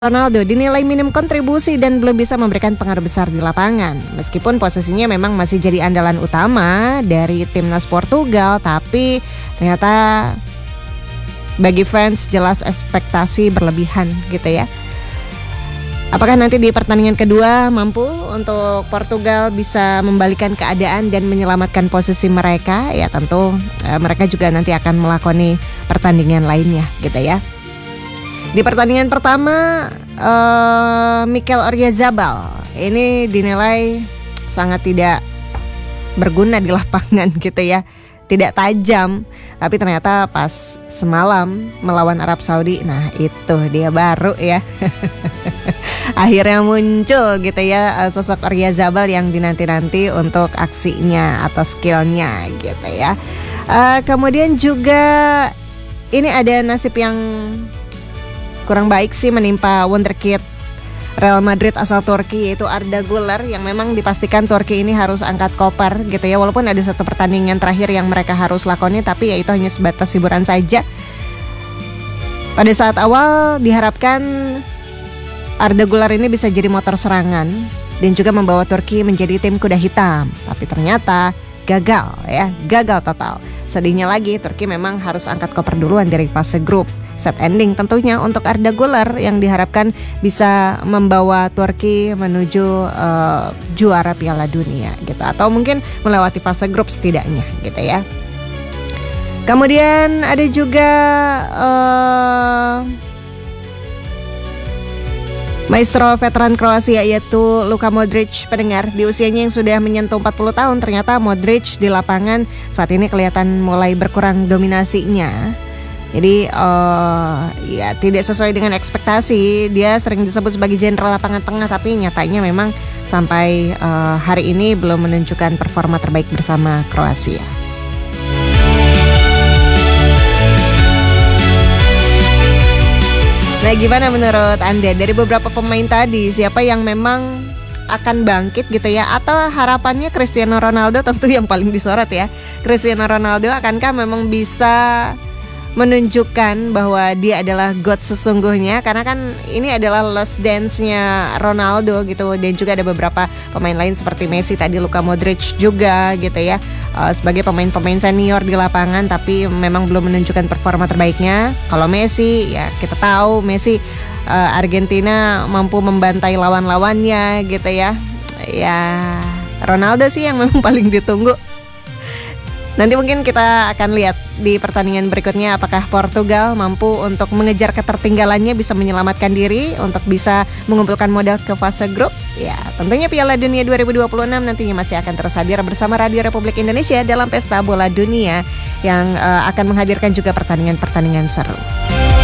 Ronaldo dinilai minim kontribusi dan belum bisa memberikan pengaruh besar di lapangan. Meskipun posisinya memang masih jadi andalan utama dari timnas Portugal, tapi ternyata bagi fans jelas ekspektasi berlebihan gitu ya. Apakah nanti di pertandingan kedua mampu untuk Portugal bisa membalikan keadaan dan menyelamatkan posisi mereka? Ya tentu mereka juga nanti akan melakoni pertandingan lainnya gitu ya. Di pertandingan pertama, Mikel Oyarzabal ini dinilai sangat tidak berguna di lapangan gitu ya, tidak tajam. Tapi ternyata pas semalam melawan Arab Saudi, nah itu dia baru ya. Akhirnya muncul gitu ya sosok Oyarzabal yang dinanti-nanti untuk aksinya atau skillnya gitu ya. Kemudian juga ini ada nasib yang kurang baik sih menimpa wonderkid Real Madrid asal Turki, yaitu Arda Güler, yang memang dipastikan Turki ini harus angkat koper gitu ya. Walaupun ada satu pertandingan terakhir yang mereka harus lakoni, tapi ya itu hanya sebatas hiburan saja. Pada saat awal diharapkan Arda Güler ini bisa jadi motor serangan dan juga membawa Turki menjadi tim kuda hitam. Tapi ternyata gagal total. Sedihnya lagi, Turki memang harus angkat koper duluan dari fase grup. Set ending tentunya untuk Arda Güler yang diharapkan bisa membawa Turki menuju juara Piala Dunia gitu, atau mungkin melewati fase grup setidaknya gitu ya. Kemudian ada juga maestro veteran Kroasia yaitu Luka Modric. Pendengar, di usianya yang sudah menyentuh 40 tahun, ternyata Modric di lapangan saat ini kelihatan mulai berkurang dominasinya. Jadi ya tidak sesuai dengan ekspektasi. Dia sering disebut sebagai jenderal lapangan tengah, tapi nyatanya memang sampai hari ini belum menunjukkan performa terbaik bersama Kroasia. Nah, gimana menurut Anda dari beberapa pemain tadi, siapa yang memang akan bangkit gitu ya? Atau harapannya Cristiano Ronaldo tentu yang paling disorot ya. Cristiano Ronaldo akankah memang bisa menunjukkan bahwa dia adalah God sesungguhnya? Karena kan ini adalah last dance-nya Ronaldo gitu. Dan juga ada beberapa pemain lain seperti Messi tadi, Luka Modric juga gitu ya, sebagai pemain-pemain senior di lapangan, tapi memang belum menunjukkan performa terbaiknya. Kalau Messi, ya kita tahu Messi Argentina mampu membantai lawan-lawannya gitu ya. Ya Ronaldo sih yang memang paling ditunggu. Nanti mungkin kita akan lihat di pertandingan berikutnya apakah Portugal mampu untuk mengejar ketertinggalannya, bisa menyelamatkan diri untuk bisa mengumpulkan modal ke fase grup. Ya, tentunya Piala Dunia 2026 nantinya masih akan terus hadir bersama Radio Republik Indonesia dalam Pesta Bola Dunia yang akan menghadirkan juga pertandingan-pertandingan seru.